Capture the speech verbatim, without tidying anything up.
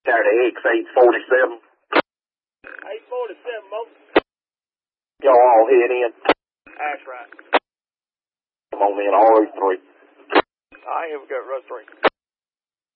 Saturday X eight forty-seven. eight forty-seven, Mo. Y'all all head in. That's right. Come on in, R three. All right, here we go, row three.